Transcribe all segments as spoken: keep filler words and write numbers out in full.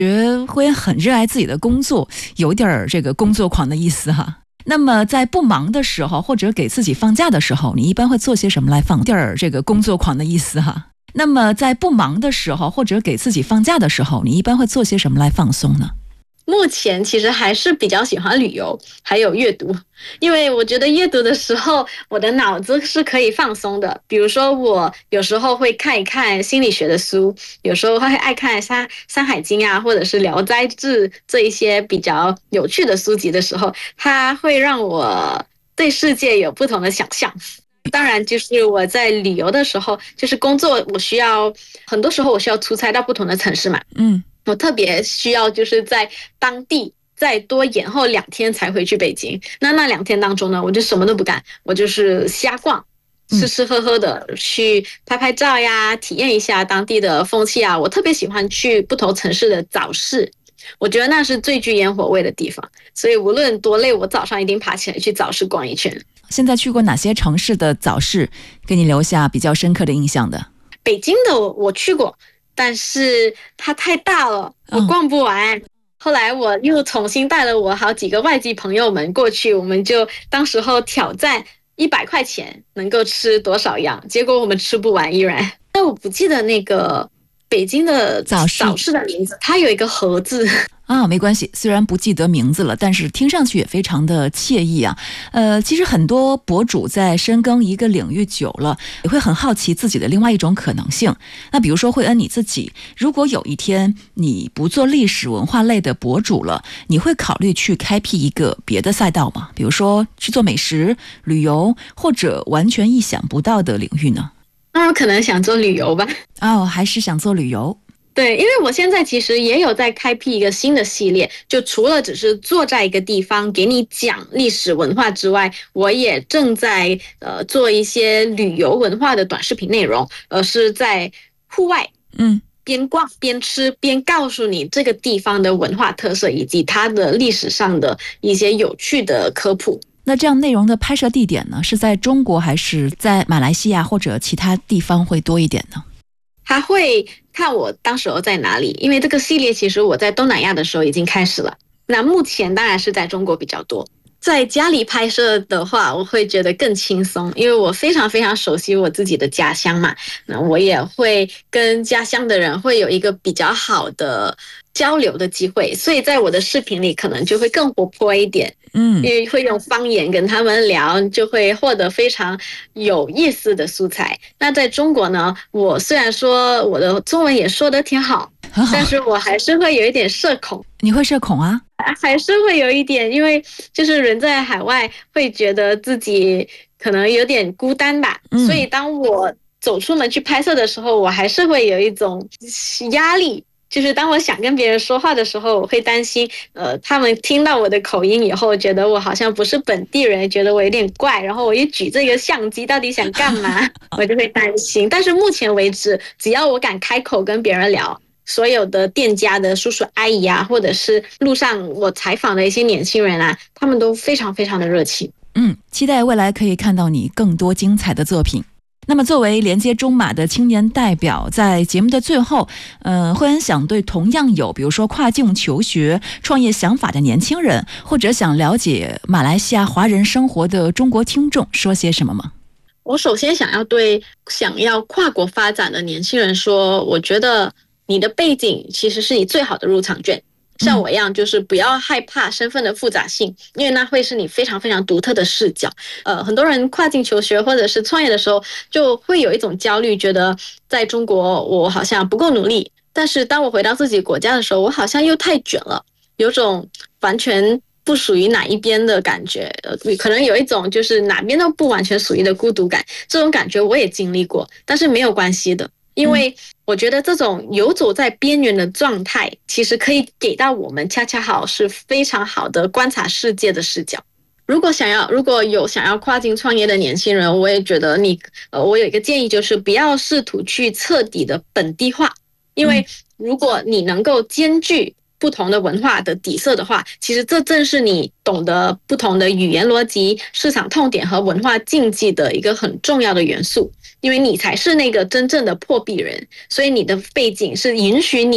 觉会很热爱自己的工作，有点儿这个工作狂的意思哈。那么在不忙的时候，或者给自己放假的时候，你一般会做些什么来放点儿这个工作狂的意思哈？那么在不忙的时候，或者给自己放假的时候，你一般会做些什么来放松呢？ 目前其实还是比较喜欢旅游，还有阅读，因为我觉得阅读的时候，我的脑子是可以放松的。比如说，我有时候会看一看心理学的书，有时候会爱看山《山海经》啊，或者是《聊斋志》这一些比较有趣的书籍的时候，它会让我对世界有不同的想象。当然，就是我在旅游的时候，就是工作，我需要很多时候我需要出差到不同的城市嘛。 嗯。 我特别需要就是在当地再多延后两天才回去北京。那那两天当中呢，我就什么都不干，我就是瞎逛，吃吃喝喝的，去拍拍照呀，体验一下当地的风气啊。我特别喜欢去不同城市的早市，我觉得那是最具烟火味的地方。所以无论多累，我早上一定爬起来去早市逛一圈。 现在去过哪些城市的早市给你留下比较深刻的印象的？ 北京的我去过，但是它太大了，我逛不完。嗯、后来我又重新带了我好几个外籍朋友们过去，我们就当时候挑战一百块钱能够吃多少样，结果我们吃不完依然。但我不记得那个北京的早市早市的名字，它有一个盒子。 啊，没关系，虽然不记得名字了，但是听上去也非常的惬意啊。呃，其实很多博主在深耕一个领域久了，也会很好奇自己的另外一种可能性。那比如说慧恩你自己，如果有一天你不做历史文化类的博主了，你会考虑去开辟一个别的赛道吗？比如说去做美食、旅游，或者完全意想不到的领域呢？ 那我可能想做旅游吧。 哦，还是想做旅游。 对，因为我现在其实也有在开辟一个新的系列，就除了只是坐在一个地方给你讲历史文化之外，我也正在呃做一些旅游文化的短视频内容，而是在户外， 嗯， 边逛边吃边告诉你这个地方的文化特色以及它的历史上的一些有趣的科普。 那这样内容的拍摄地点呢，是在中国还是在马来西亚或者其他地方会多一点呢？ 还会看我当时候在哪里，因为这个系列其实我在东南亚的时候已经开始了，那目前当然是在中国比较多。在家里拍摄的话，我会觉得更轻松，因为我非常非常熟悉我自己的家乡嘛，那我也会跟家乡的人会有一个比较好的交流的机会，所以在我的视频里可能就会更活泼一点。 嗯， 因为会用方言跟他们聊，就会获得非常有意思的素材。那在中国呢，我虽然说我的中文也说得挺好， 很好， 但是我还是会有一点社恐。 你会社恐啊？ 还是会有一点，因为就是人在海外会觉得自己可能有点孤单吧， 嗯、 所以当我走出门去拍摄的时候，我还是会有一种压力。就是当我想跟别人说话的时候，我会担心，呃，他们听到我的口音以后，觉得我好像不是本地人，觉得我有点怪，然后我一举这个相机到底想干嘛，我就会担心。但是目前为止，只要我敢开口跟别人聊，所有的店家的叔叔阿姨啊，或者是路上我采访的一些年轻人啊，他们都非常非常的热情。 嗯，期待未来可以看到你更多精彩的作品。那么作为连接中马的青年代表，在节目的最后，呃，慧恩想对同样有比如说跨境求学、创业想法的年轻人，或者想了解马来西亚华人生活的中国听众说些什么吗？ 我首先想要对想要跨国发展的年轻人说，我觉得你的背景其实是你最好的入场券。像我一样，就是不要害怕身份的复杂性，因为那会是你非常非常独特的视角。呃，很多人跨境求学或者是创业的时候，就会有一种焦虑，觉得在中国我好像不够努力，但是当我回到自己国家的时候，我好像又太卷了，有种完全不属于哪一边的感觉，呃，可能有一种就是哪边都不完全属于的孤独感。这种感觉我也经历过，但是没有关系的。因为我觉得这种游走在边缘的状态，其实可以给到我们恰恰好是非常好的观察世界的视角。如果想要，如果有想要跨境创业的年轻人，我也觉得你，呃，我有一个建议，就是不要试图去彻底的本地化，因为如果你能够兼具不同的文化的底色的话，其实这正是你懂得不同的语言逻辑、市场痛点和文化禁忌的一个很重要的元素，因为你才是那个真正的破壁人，所以你的背景是允许你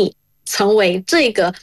成为这个